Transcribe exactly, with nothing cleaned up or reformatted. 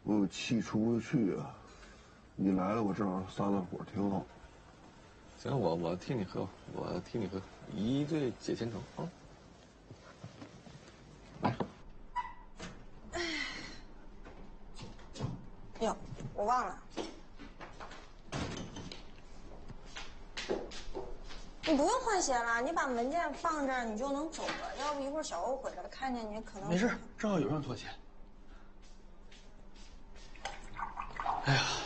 我气出不去啊！你来了，我正好撒撒火，挺好。 行，我我替你喝，我替你喝，一醉解千愁啊！来。 哟，我忘了，你不用换鞋了，你把门键放这儿，你就能走了。要不一会儿小欧回来了，看见你可能…… 没事，正好有双拖鞋。哎呀。